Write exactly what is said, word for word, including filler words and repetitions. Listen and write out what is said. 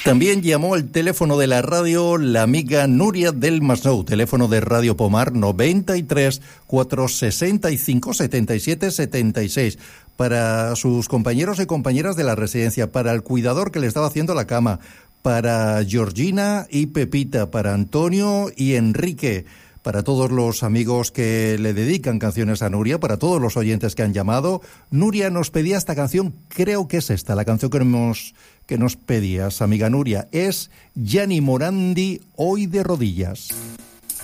También llamó al teléfono de la radio la amiga Nuria del Masnou, teléfono de Radio Pomar noventa y tres, cuatrocientos sesenta y cinco, setenta y siete, setenta y seis. Para sus compañeros y compañeras de la residencia, para el cuidador que le estaba haciendo la cama, para Georgina y Pepita, para Antonio y Enrique, para todos los amigos que le dedican canciones a Nuria, para todos los oyentes que han llamado. Nuria nos pedía esta canción, creo que es esta, la canción que nos, que nos pedías, amiga Nuria, es Gianni Morandi, Hoy de rodillas.